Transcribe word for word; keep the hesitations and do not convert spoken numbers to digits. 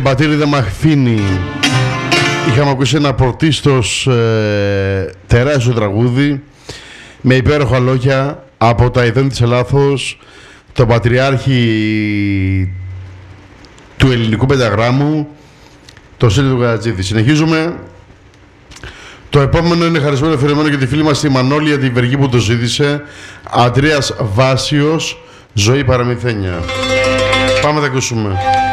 Πατήρι δεν μ' αφήνει. Είχαμε ακούσει ένα πρωτίστως ε, τεράστιο τραγούδι με υπέροχα λόγια από τα ειδών της Ελλάδος, τον Πατριάρχη του ελληνικού πενταγράμμου, το Σύλλη του Καρατζίδη. Συνεχίζουμε. Το επόμενο είναι χαρισμένο αφιερωμένο για τη φίλη μας τη Μανώλια τη Βεργή που το ζήτησε. Αντρέας Βάσιος, Ζωή Παραμυθένια. Πάμε να τα ακούσουμε.